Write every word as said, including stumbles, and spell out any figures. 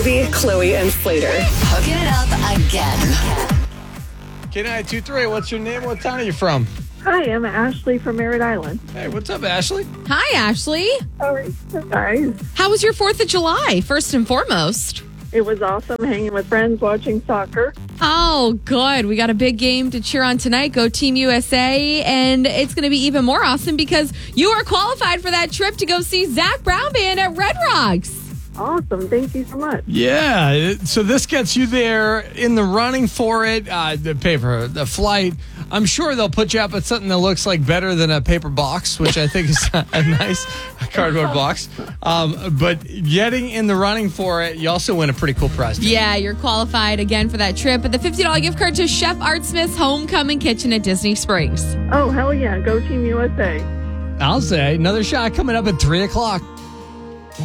Libby, Chloe, and Slater. Hooking it up again. K nine two three, what's your name? What town are you from? Hi, I'm Ashley from Merritt Island. Hey, what's up, Ashley? Hi, Ashley. How are you guys? How was your fourth of July, first and foremost? It was awesome hanging with friends, watching soccer. Oh, good. We got a big game to cheer on tonight. Go Team U S A. And it's going to be even more awesome because you are qualified for that trip to go see Zach Brown Band at Red Rocks. Awesome. Thank you so much. Yeah, so this gets you there in the running for it, uh, the paper, the flight. I'm sure they'll put you up at something that looks like better than a paper box, which I think is a nice cardboard box. Um, but getting in the running for it, you also win a pretty cool prize. Yeah, you're qualified again for that trip. But the fifty dollars gift card to Chef Art Smith's Homecoming Kitchen at Disney Springs. Oh, hell yeah. Go Team U S A. I'll say another shot coming up at three o'clock.